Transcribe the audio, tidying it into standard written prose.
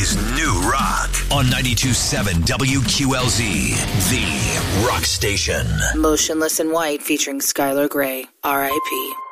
is New Rock on 92.7 WQLZ, the rock station. Motionless in White featuring Skylar Grey, R.I.P.